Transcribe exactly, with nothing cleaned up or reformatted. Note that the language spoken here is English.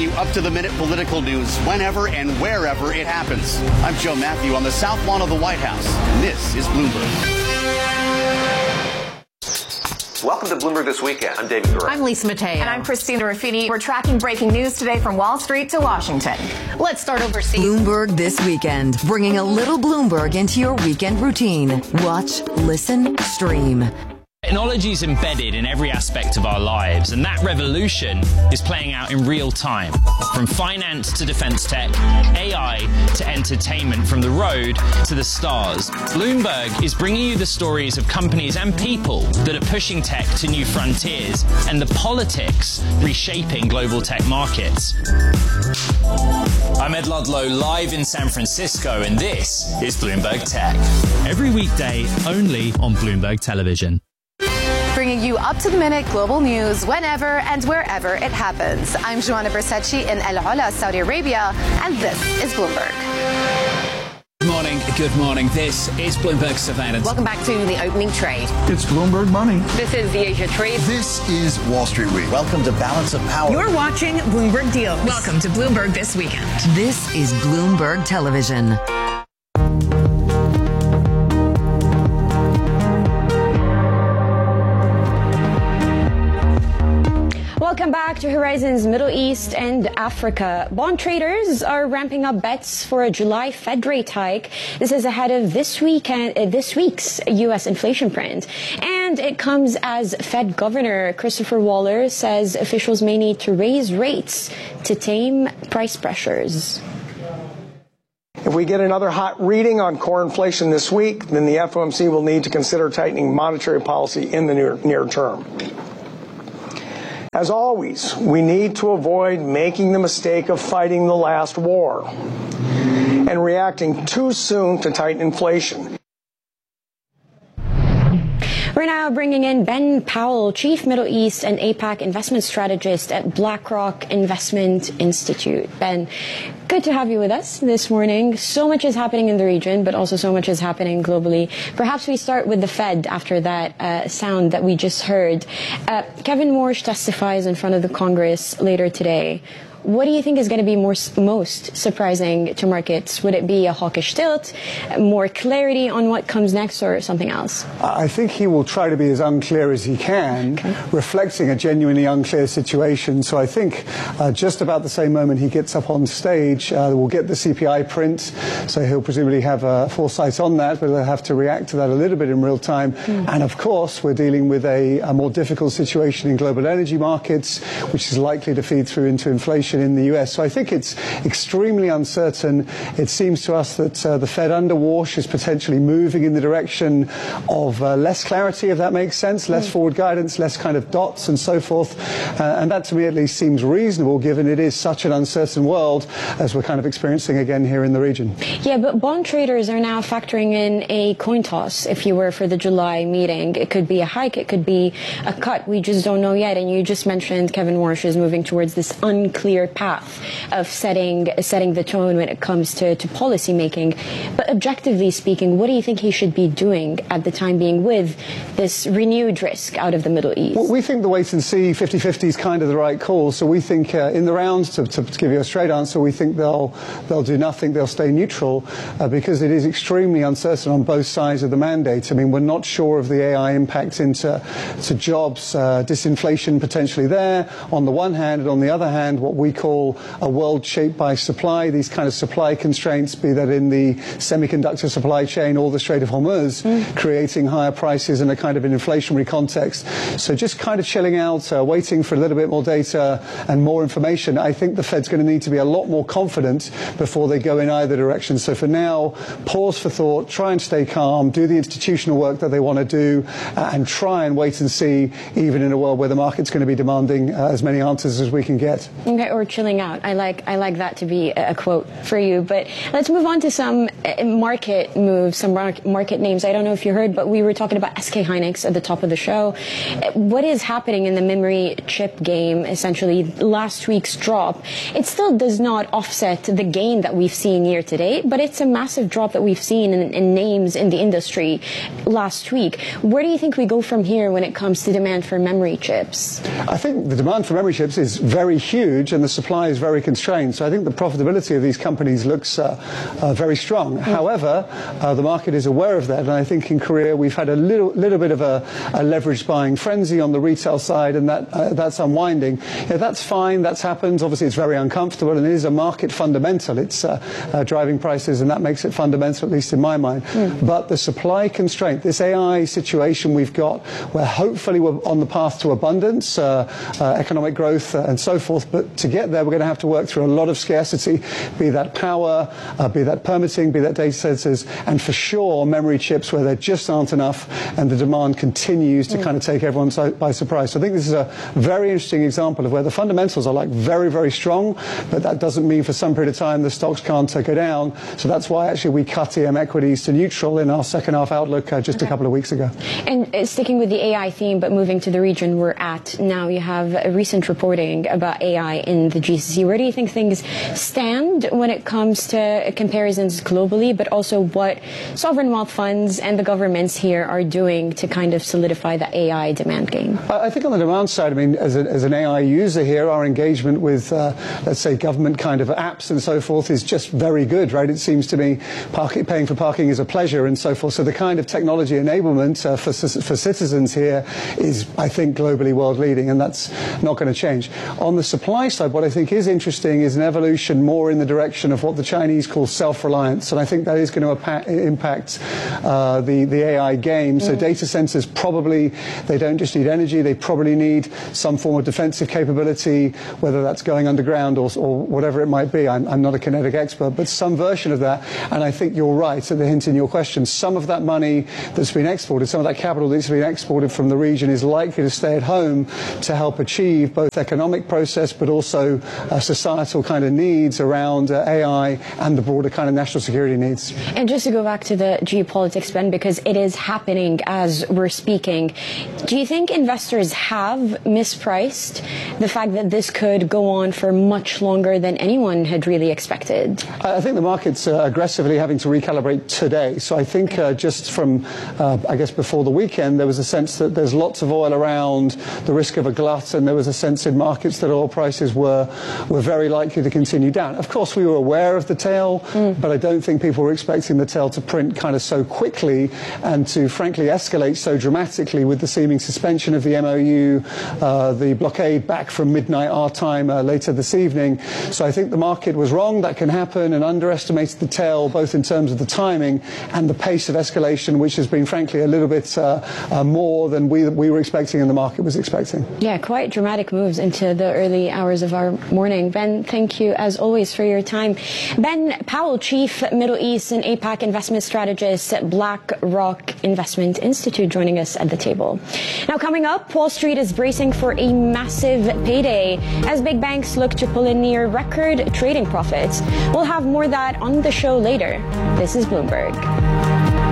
you up-to-the-minute political news whenever and wherever it happens. I'm Joe Matthew on the South Lawn of the White House, and this is Bloomberg. Welcome to Bloomberg This Weekend. I'm David Gura. I'm Lisa Mateo. And I'm Christina Ruffini. We're tracking breaking news today from Wall Street to Washington. Let's start overseas. Bloomberg This Weekend, bringing a little Bloomberg into your weekend routine. Watch, listen, stream. Technology is embedded in every aspect of our lives, and that revolution is playing out in real time. From finance to defense tech, A I to entertainment, from the road to the stars. Bloomberg is bringing you the stories of companies and people that are pushing tech to new frontiers, and the politics reshaping global tech markets. I'm Ed Ludlow, live in San Francisco, and this is Bloomberg Tech. Every weekday, only on Bloomberg Television. Bringing you up-to-the-minute global news whenever and wherever it happens. I'm Joanna Bersetchi in El Ula, Saudi Arabia, and this is Bloomberg. Good morning. Good morning. This is Bloomberg Surveillance. Welcome back to the opening trade. It's Bloomberg Money. This is the Asia Trade. This is Wall Street Week. Welcome to Balance of Power. You're watching Bloomberg Deals. Welcome to Bloomberg This Weekend. This is Bloomberg Television. Welcome back to Horizons Middle East and Africa. Bond traders are ramping up bets for a July Fed rate hike. This is ahead of this weekend, uh, this week's U S inflation print. And it comes as Fed Governor Christopher Waller says officials may need to raise rates to tame price pressures. If we get another hot reading on core inflation this week, then the F O M C will need to consider tightening monetary policy in the near, near term. As always, we need to avoid making the mistake of fighting the last war and reacting too soon to tighten inflation. We're now bringing in Ben Powell, Chief Middle East and APAC Investment Strategist at BlackRock Investment Institute. Ben, good to have you with us this morning. So much is happening in the region, but also so much is happening globally. Perhaps we start with the Fed after that uh, sound that we just heard. Uh, Kevin Warsh testifies in front of the Congress later today. What do you think is going to be more, most surprising to markets? Would it be a hawkish tilt, more clarity on what comes next, or something else? I think he will try to be as unclear as he can, okay, reflecting a genuinely unclear situation. So I think uh, just about the same moment he gets up on stage, uh, we'll get the C P I print. So he'll presumably have a foresight on that, but he'll have to react to that a little bit in real time. Mm. And of course, we're dealing with a, a more difficult situation in global energy markets, which is likely to feed through into inflation in the U S. So I think it's extremely uncertain. It seems to us that uh, the Fed under Warsh is potentially moving in the direction of uh, less clarity, if that makes sense, less mm. forward guidance, less kind of dots and so forth. Uh, and that to me at least seems reasonable, given it is such an uncertain world as we're kind of experiencing again here in the region. Yeah, but bond traders are now factoring in a coin toss, if you were, for the July meeting. It could be a hike, it could be a cut. We just don't know yet. And you just mentioned Kevin Warsh is moving towards this unclear path of setting setting the tone when it comes to, to policy making. But objectively speaking, what do you think he should be doing at the time being with this renewed risk out of the Middle East? Well, we think the wait and see fifty fifty is kind of the right call. So we think uh, in the rounds, to, to, to give you a straight answer, we think they'll they'll do nothing, they'll stay neutral, uh, because it is extremely uncertain on both sides of the mandate. I mean, we're not sure of the A I impact into to jobs, uh, disinflation potentially there on the one hand, and on the other hand, what we call a world shaped by supply, these kind of supply constraints, be that in the semiconductor supply chain or the Strait of Hormuz, mm. creating higher prices in a kind of an inflationary context. So just kind of chilling out, uh, waiting for a little bit more data and more information. I think the Fed's going to need to be a lot more confident before they go in either direction. So for now, pause for thought, try and stay calm, do the institutional work that they want to do, uh, and try and wait and see, even in a world where the market's going to be demanding uh, as many answers as we can get. Okay, or chilling out. I like I like that to be a quote for you. But let's move on to some market moves, some market names. I don't know if you heard, but we were talking about S K Hynix at the top of the show. What is happening in the memory chip game? Essentially, last week's drop, it still does not offset offset the gain that we've seen year to date, but it's a massive drop that we've seen in, in names in the industry last week. Where do you think we go from here when it comes to demand for memory chips? I think the demand for memory chips is very huge and the supply is very constrained. So I think the profitability of these companies looks uh, uh, very strong. Mm. However, uh, the market is aware of that, and I think in Korea we've had a little little bit of a, a leveraged buying frenzy on the retail side, and that uh, that's unwinding. Yeah, that's fine. That's happened. Obviously, it's very uncomfortable, and it is a market fundamental. It's uh, uh, driving prices, and that makes it fundamental, at least in my mind. Mm. But the supply constraint, this A I situation we've got, where hopefully we're on the path to abundance, uh, uh, economic growth, uh, and so forth. But to get there, we're going to have to work through a lot of scarcity, be that power, uh, be that permitting, be that data centers, and for sure memory chips where there just aren't enough, and the demand continues to mm. kind of take everyone so, by surprise. So I think this is a very interesting example of where the fundamentals are like very, very strong, but that doesn't mean for some period of time the stocks can't uh, go down. So that's why actually we cut E M equities to neutral in our second half outlook uh, just okay. a couple of weeks ago. And uh, sticking with the A I theme, but moving to the region we're at now, you have a recent reporting about A I in the G C C. Where do you think things stand when it comes to comparisons globally, but also what sovereign wealth funds and the governments here are doing to kind of solidify the A I demand game? I think on the demand side, I mean, as, a, as an A I user here, our engagement with, uh, let's say, government kind of apps and so forth is just very good, right? It seems to me parking, paying for parking is a pleasure and so forth. So the kind of technology enablement uh, for, for citizens here is, I think, globally world leading, and that's not going to change. On the supply side, what I think is interesting is an evolution more in the direction of what the Chinese call self-reliance, and I think that is going to impact uh, the, the A I game. So mm. data centers probably, they don't just need energy, they probably need some form of defensive capability, whether that's going underground or, or whatever it might be. I'm, I'm not a kinetic expert, but some version of that. And I think you're right at the hint in your question. Some of that money that's been exported, some of that capital that's been exported from the region is likely to stay at home to help achieve both economic process but also uh, societal kind of needs around uh, A I and the broader kind of national security needs. And just to go back to the geopolitics, Ben, because it is happening as we're speaking, do you think investors have mispriced the fact that this could go on for much longer than anyone had really expected? I think the market's uh, aggressively having to recalibrate today. So I think uh, just from, uh, I guess, before the weekend, there was a sense that there's lots of oil around, the risk of a glut, and there was a sense in markets that oil prices were, were very likely to continue down. Of course, we were aware of the tail, mm. but I don't think people were expecting the tail to print kind of so quickly and to, frankly, escalate so dramatically with the seeming suspension of the M O U, uh, the blockade back from midnight our time uh, later this evening. So I think the market was wrong. That can happen, and underestimated the tail, both in terms of the timing and the pace of escalation, which has been, frankly, a little bit uh, uh, more than we, we were expecting and the market was expecting. Yeah, quite dramatic moves into the early hours of our morning. Ben, thank you, as always, for your time. Ben Powell, Chief Middle East and APAC Investment Strategist at BlackRock Investment Institute, joining us at the table. Now, coming up, Wall Street is bracing for a massive payday as big banks look to pull in near record trading profits. We'll have more of that on the show later. This is Bloomberg.